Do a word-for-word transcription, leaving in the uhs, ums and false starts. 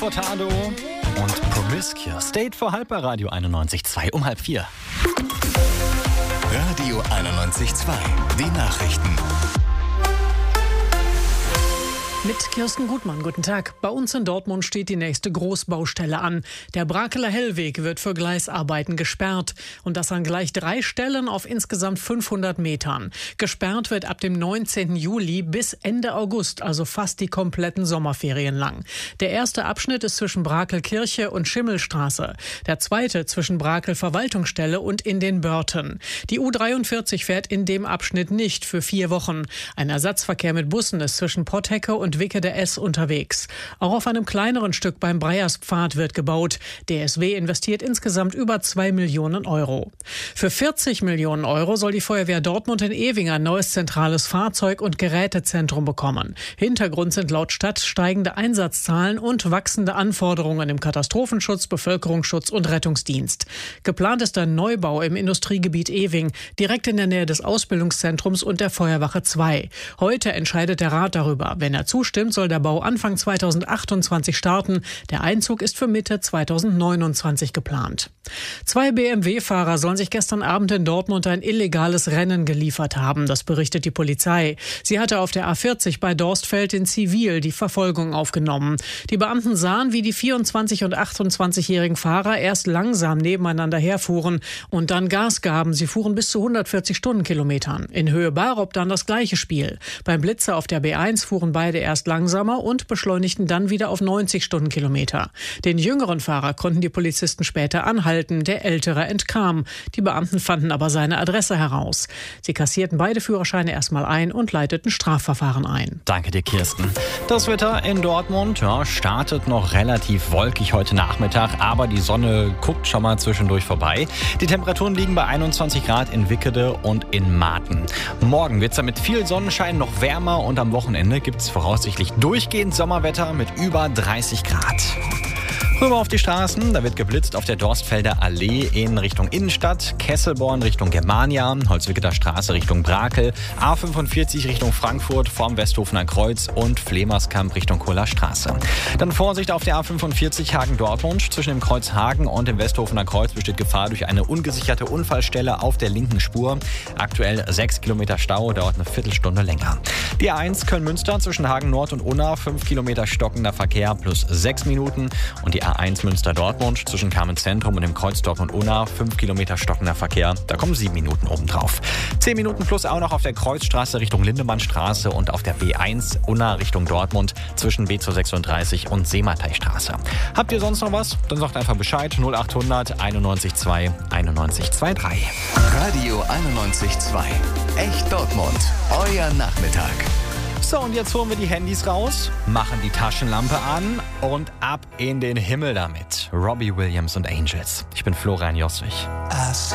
Portado und Promiscuous. State vor halb bei Radio einundneunzig Komma zwei um halb vier. Radio einundneunzig Komma zwei, die Nachrichten. Mit Kirsten Gutmann, guten Tag. Bei uns in Dortmund steht die nächste Großbaustelle an. Der Brakeler Hellweg wird für Gleisarbeiten gesperrt. Und das an gleich drei Stellen auf insgesamt fünfhundert Metern. Gesperrt wird ab dem neunzehnten Juli bis Ende August, also fast die kompletten Sommerferien lang. Der erste Abschnitt ist zwischen Brakel-Kirche und Schimmelstraße. Der zweite zwischen Brakel-Verwaltungsstelle und in den Börten. Die U dreiundvierzig fährt in dem Abschnitt nicht für vier Wochen. Ein Ersatzverkehr mit Bussen ist zwischen Potthecke und Wicke der S unterwegs. Auch auf einem kleineren Stück beim Breierspfad wird gebaut. D S W investiert insgesamt über zwei Millionen Euro. Für vierzig Millionen Euro soll die Feuerwehr Dortmund in Ewing ein neues zentrales Fahrzeug- und Gerätezentrum bekommen. Hintergrund sind laut Stadt steigende Einsatzzahlen und wachsende Anforderungen im Katastrophenschutz, Bevölkerungsschutz und Rettungsdienst. Geplant ist ein Neubau im Industriegebiet Ewing, direkt in der Nähe des Ausbildungszentrums und der Feuerwache zwei. Heute entscheidet der Rat darüber. Wenn er zustimmt, soll der Bau Anfang zweitausendachtundzwanzig starten. Der Einzug ist für Mitte zweitausendneunundzwanzig geplant. Zwei B M W-Fahrer sollen sich gestern Abend in Dortmund ein illegales Rennen geliefert haben. Das berichtet die Polizei. Sie hatte auf der A vierzig bei Dorstfeld in Zivil die Verfolgung aufgenommen. Die Beamten sahen, wie die vierundzwanzig- und achtundzwanzigjährigen Fahrer erst langsam nebeneinander herfuhren und dann Gas gaben. Sie fuhren bis zu hundertvierzig Stundenkilometern. In Höhe Barup dann das gleiche Spiel. Beim Blitzer auf der B eins fuhren beide erst langsamer und beschleunigten dann wieder auf neunzig Stundenkilometer. Den jüngeren Fahrer konnten die Polizisten später anhalten, der ältere entkam. Die Beamten fanden aber seine Adresse heraus. Sie kassierten beide Führerscheine erstmal ein und leiteten Strafverfahren ein. Danke dir, Kirsten. Das Wetter in Dortmund ja, startet noch relativ wolkig heute Nachmittag, aber die Sonne guckt schon mal zwischendurch vorbei. Die Temperaturen liegen bei einundzwanzig Grad in Wickede und in Maaten. Morgen wird es dann mit viel Sonnenschein noch wärmer und am Wochenende gibt es voraussichtlich durchgehend Sommerwetter mit über dreißig Grad. Rüber auf die Straßen, da wird geblitzt auf der Dorstfelder Allee in Richtung Innenstadt, Kesselborn Richtung Germania, Holzwicketer Straße Richtung Brakel, A fünfundvierzig Richtung Frankfurt vorm Westhofener Kreuz und Flemerskamp Richtung Kohler Straße. Dann Vorsicht auf der A fünfundvierzig Hagen-Dortmund. Zwischen dem Kreuz Hagen und dem Westhofener Kreuz besteht Gefahr durch eine ungesicherte Unfallstelle auf der linken Spur. Aktuell sechs Kilometer Stau, dauert eine Viertelstunde länger. Die A eins Köln-Münster zwischen Hagen Nord und Unna, fünf Kilometer stockender Verkehr plus sechs Minuten. Und die A eins Münster-Dortmund zwischen Carmen-Zentrum und dem Kreuz Dortmund-Unna, fünf Kilometer stockender Verkehr, da kommen sieben Minuten obendrauf. zehn Minuten plus auch noch auf der Kreuzstraße Richtung Lindemannstraße und auf der B eins Unna Richtung Dortmund zwischen B zweihundertsechsunddreißig und Seemateistraße. Habt ihr sonst noch was? Dann sagt einfach Bescheid. null achthundert einundneunzig zwei einundneunzig zweiunddreißig. Radio einundneunzig Komma zwei. Echt Dortmund. Euer Nachmittag. So, und jetzt holen wir die Handys raus, machen die Taschenlampe an und ab in den Himmel damit. Robbie Williams und Angels. Ich bin Florian Joswig.